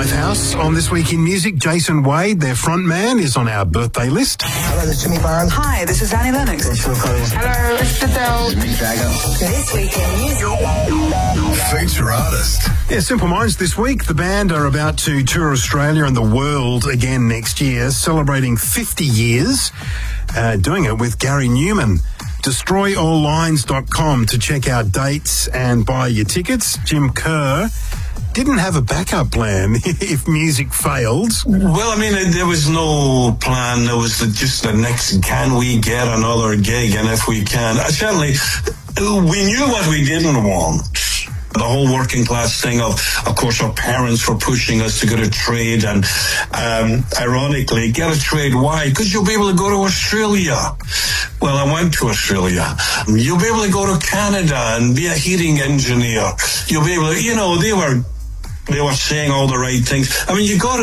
Lifehouse. On This Week in Music, Jason Wade, their frontman, is on our birthday list. Hello, this is Jimmy Barnes. Hi, this is Annie Lennox. Hello, it's Adele. This Week in Music. Feature artist. Yeah, Simple Minds this week. The band are about to tour Australia and the world again next year, celebrating 50 years, doing it with Gary Newman. DestroyAllLines.com to check out dates and buy your tickets. Jim Kerr didn't have a backup plan if music failed. Well, I mean, there was no plan. There was just the next, can we get another gig? And if we can, certainly, we knew what we didn't want. The whole working class thing of course, our parents were pushing us to get a trade, and ironically, get a trade. Why? Because you'll be able to go to Australia. Well, I went to Australia. You'll be able to go to Canada and be a heating engineer. You'll be able to, they were saying all the right things. I mean, you got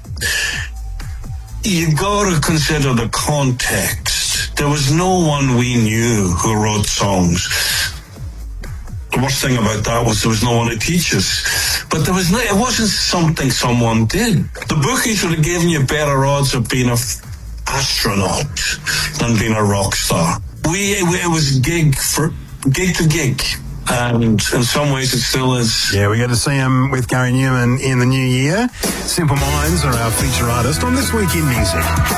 to consider the context. There was no one we knew who wrote songs. The worst thing about that was there was no one to teach us. But it wasn't something someone did. The bookies would have given you better odds of being an astronaut than being a rock star. It was gig to gig. And in some ways it still is. Yeah, we get to see him with Gary Newman in the new year. Simple Minds are our feature artist on This Week in Music.